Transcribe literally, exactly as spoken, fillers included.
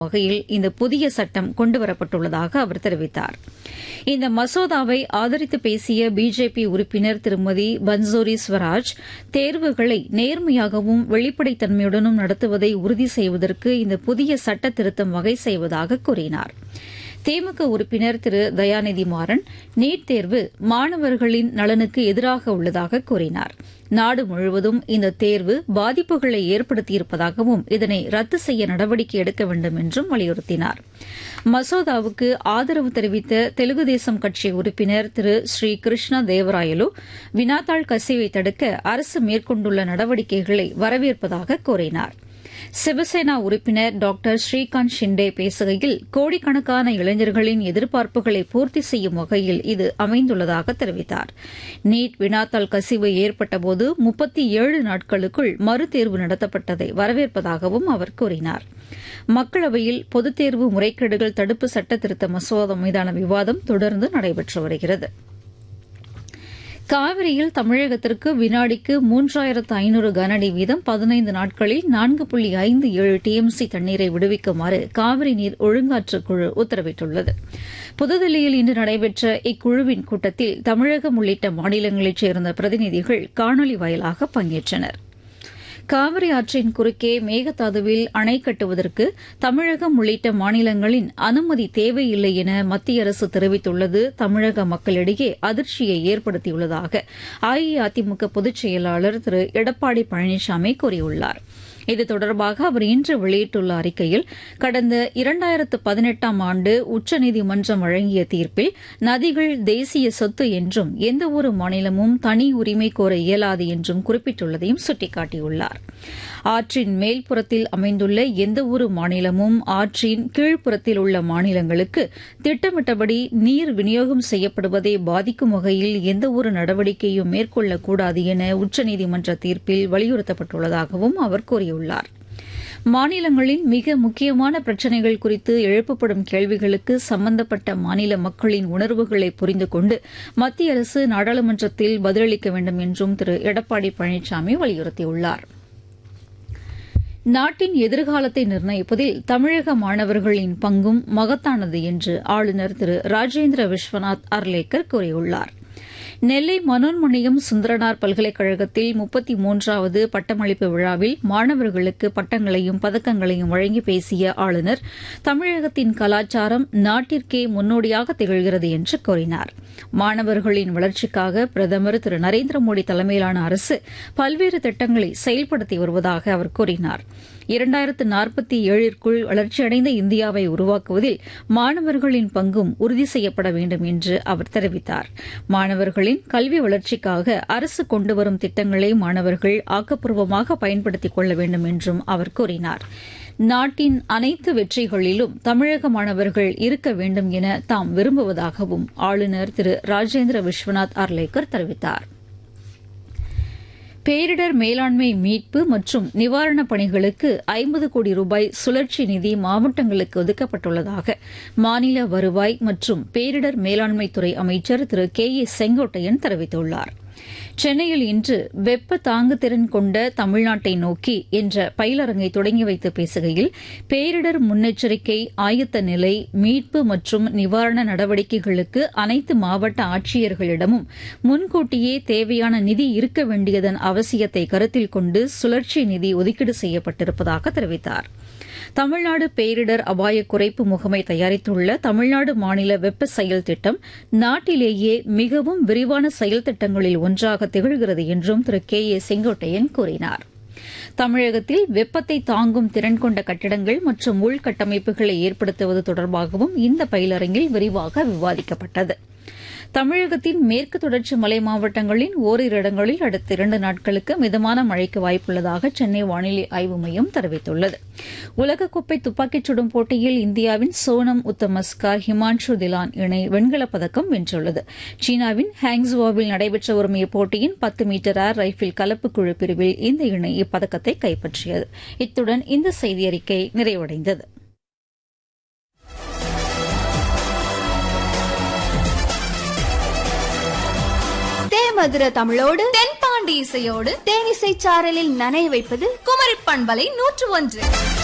வகையில் இந்த புதிய சட்டம் கொண்டுவரப்பட்டுள்ளதாக அவர் தெரிவித்தார். இந்த மசோதாவை ஆதரித்து பேசிய பிஜேபி உறுப்பினர் திருமதி பன்சோரி ஸ்வராஜ், தேர்வுகளை நேர்மையாகவும் வெளிப்படைத்தன்மையுடனும் நடத்துவதை உறுதி செய்வதற்கு இந்த புதிய சட்ட திருத்தம் வகை செய்வதாக கூறினார். திமுக உறுப்பினர் திரு தயாநிதி மாறன், நீட் தேர்வு மாணவர்களின் நலனுக்கு எதிராக உள்ளதாக கூறினார். நாடு முழுவதும் இந்த தேர்வு பாதிப்புகளை ஏற்படுத்தியிருப்பதாகவும் இதனை ரத்து செய்ய நடவடிக்கை எடுக்க வேண்டும் என்றும் வலியுறுத்தினார். மசோதாவுக்கு ஆதரவு தெரிவித்த தெலுங்கு தேசம் கட்சி உறுப்பினர் திரு ஸ்ரீ கிருஷ்ண தேவராயலு, வினாத்தாள் கசிவை தடுக்க அரசு மேற்கொண்டுள்ள நடவடிக்கைகளை வரவேற்பதாக கூறினார். சிவசேனா உறுப்பினர் டாக்டர் ஸ்ரீகாந்த் ஷிண்டே பேசுகையில், கோடிக்கணக்கான இளைஞர்களின் எதிர்பார்ப்புகளை பூர்த்தி செய்யும் வகையில் இது அமைந்துள்ளதாக தெரிவித்தார். நீட் வினாத்தாள் கசிவு ஏற்பட்டபோது முப்பத்தி ஏழு நாட்களுக்குள் மறுதேர்வு நடத்தப்பட்டதை வரவேற்பதாகவும் அவர் கூறினார். மக்களவையில் பொதுத் தேர்வு முறைகேடுகள் தடுப்பு சட்ட திருத்த மசோதா மீதான விவாதம் தொடர்ந்து நடைபெற்று வருகிறது. காவிரியில் தமிழகத்திற்கு வினாடிக்கு மூன்றாயிரத்து ஐநூறு கனஅடி வீதம் பதினைந்து நாட்களில் நான்கு புள்ளி ஐந்து ஏழு டிஎம்சி தண்ணீரை விடுவிக்குமாறு காவிரி நீர் ஒழுங்காற்றுக் குழு உத்தரவிட்டுள்ளது. புதுதில்லியில் இன்று நடைபெற்ற இக்குழுவின் கூட்டத்தில் தமிழகம் உள்ளிட்ட மாநிலங்களைச் சேர்ந்த பிரதிநிதிகள் காணொலி வாயிலாக பங்கேற்றனர். காவிரி ஆற்றின் குறுக்கே மேகதாதுவில் அணை கட்டுவதற்கு தமிழகம் உள்ளிட்ட மாநிலங்களின் அனுமதி தேவையில்லை என மத்திய அரசு தெரிவித்துள்ளது தமிழக மக்களிடையே அதிர்ச்சியை ஏற்படுத்தியுள்ளதாக அஇஅதிமுக பொதுச் செயலாளர் திரு எடப்பாடி பழனிசாமி கூறியுள்ளார். இது தொடர்பாக அவர் இன்று வெளியிட்டுள்ள அறிக்கையில், கடந்த இரண்டாயிரத்து பதினெட்டாம் ஆண்டு உச்சநீதிமன்றம் வழங்கிய தீர்ப்பில் நதிகள் தேசிய சொத்து என்றும் எந்தவொரு மாநிலமும் தனி உரிமை கோர இயலாது என்றும் குறிப்பிட்டுள்ளதையும் சுட்டிக்காட்டியுள்ளார். ஆற்றின் மேல்புறத்தில் அமைந்துள்ள எந்தவொரு மாநிலமும் ஆற்றின் கீழ்ப்புறத்தில் உள்ள மாநிலங்களுக்கு திட்டமிட்டபடி நீர் விநியோகம் செய்யப்படுவதை பாதிக்கும் வகையில் எந்தவொரு நடவடிக்கையும் மேற்கொள்ளக்கூடாது என உச்சநீதிமன்ற தீர்ப்பில் வலியுறுத்தப்பட்டுள்ளதாகவும் அவர் கூறியுள்ளார். மாநிலங்களின் மிக முக்கியமான பிரச்சினைகள் குறித்து எழுப்பப்படும் கேள்விகளுக்கு சம்பந்தப்பட்ட மாநில மக்களின் உணர்வுகளை புரிந்து கொண்டு மத்திய அரசு நாடாளுமன்றத்தில் பதிலளிக்க வேண்டும் என்றும் திரு எடப்பாடி பழனிசாமி வலியுறுத்தியுள்ளார். நாட்டின் எதிர்காலத்தை நிர்ணயிப்பதில் தமிழக மாணவர்களின் பங்கும் மகத்தானது என்று ஆளுநர் திரு ராஜேந்திர விஸ்வநாத் அர்லேக்கர் கூறியுள்ளார். நெல்லை மனோன்மணியம் சுந்தரனார் பல்கலைக்கழகத்தில் முப்பத்தி மூன்றாவது பட்டமளிப்பு விழாவில் மாணவர்களுக்கு பட்டங்களையும் பதக்கங்களையும் வழங்கி பேசிய ஆளுநர், தமிழகத்தின் கலாச்சாரம் நாட்டிற்கே முன்னோடியாக திகழ்கிறது என்று கூறினார். மாணவர்களின் வளர்ச்சிக்காக பிரதமர் திரு நரேந்திர மோடி தலைமையிலான அரசு பல்வேறு திட்டங்களை செயல்படுத்தி வருவதாக அவர் கூறினார். இரண்டாயிரத்து நாற்பத்தி ஏழிற்குள் வளர்ச்சியடைந்த இந்தியாவை உருவாக்குவதில் மாணவர்களின் பங்கும் உறுதி செய்யப்பட வேண்டும் என்று அவர் தெரிவித்தார். மாணவர்களின் கல்வி வளர்ச்சிக்காக அரசு கொண்டுவரும் திட்டங்களை மாணவர்கள் ஆக்கப்பூர்வமாக பயன்படுத்திக் கொள்ள வேண்டும் என்றும் அவர் கூறினார். நாட்டின் அனைத்து வெற்றிகளிலும் தமிழக மாணவர்கள் இருக்க வேண்டும் என தாம் விரும்புவதாகவும் ஆளுநர் திரு ராஜேந்திர விஸ்வநாத் அர்லேக்கர் தெரிவித்தார். பேரிடர் மேலாண்மை மீட்பு மற்றும் நிவாரணப் பணிகளுக்கு ஐம்பது கோடி ரூபாய் சுழற்சி நிதி மாவட்டங்களுக்கு ஒதுக்கப்பட்டுள்ளதாக மாநில வருவாய் மற்றும் பேரிடர் மேலாண்மைத்துறை அமைச்சர் திரு கே ஏ செங்கோட்டையன் தெரிவித்துள்ளார். சென்னையில் இன்று வெப்ப தாங்குதிறன் கொண்ட தமிழ்நாட்டை நோக்கி என்ற பயிலரங்கை தொடங்கி வைத்து பேசுகையில், பேரிடர் முன்னெச்சரிக்கை ஆயத்த நிலை, மீட்பு மற்றும் நிவாரண நடவடிக்கைகளுக்கு அனைத்து மாவட்ட ஆட்சியர்களிடமும் முன்கூட்டியே தேவையான நிதி இருக்க வேண்டியதன் அவசியத்தை கருத்தில் கொண்டு சுழற்சி நிதி ஒதுக்கீடு செய்யப்பட்டிருப்பதாக தெரிவித்தார். தமிழ்நாடு பேரிடர் அபாய குறைப்பு முகமை தயாரித்துள்ள தமிழ்நாடு மாநில வெப்ப செயல் திட்டம் நாட்டிலேயே மிகவும் விரிவான செயல் திட்டங்களில் ஒன்றாக திகழ்கிறது என்றும் திரு கே ஏ செங்கோட்டையன் கூறினார். தமிழகத்தில் வெப்பத்தை தாங்கும் திறன் கொண்ட கட்டிடங்கள் மற்றும் உள்கட்டமைப்புகளை ஏற்படுத்துவது தொடர்பாகவும் இந்த பயிலரங்கில் விரிவாக விவாதிக்கப்பட்டது. தமிழகத்தின் மேற்கு தொடர்ச்சி மலை மாவட்டங்களின் ஓரிரு இடங்களில் அடுத்த இரண்டு நாட்களுக்கு மிதமான மழைக்கு வாய்ப்புள்ளதாக சென்னை வானிலை ஆய்வு மையம் தெரிவித்துள்ளது. உலகக்கோப்பை துப்பாக்கிச் சுடும் போட்டியில் இந்தியாவின் சோனம் உத்தமஸ்கார், ஹிமான்ஷு திலான் இணை வெண்கலப் பதக்கம் வென்றுள்ளது. சீனாவின் ஹாங்ஸுவோவில் நடைபெற்று வரும் இப்போட்டியின் பத்து மீட்டர் ஏர் ரைபிள் கலப்பு குழு பிரிவில் இந்த இணை இப்பதக்கத்தை கைப்பற்றியது. இத்துடன் இந்த செய்தியறிக்கை நிறைவடைந்தது. மதுர தமிழோடு தென்பாண்டி இசையோடு தேனிசை சாரலில் நனைய வைப்பது குமரி பண்பலை நூற்று ஒன்று.